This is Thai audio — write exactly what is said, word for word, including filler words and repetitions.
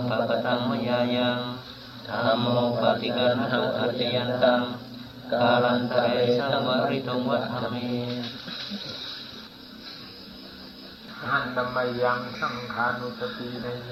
ปะกตังมยายังธัมโมปฏิกันหังอัจยันตังกาลันตะเรสังวริตุงวัฏฏเมหันตมยังสังขานุสติใน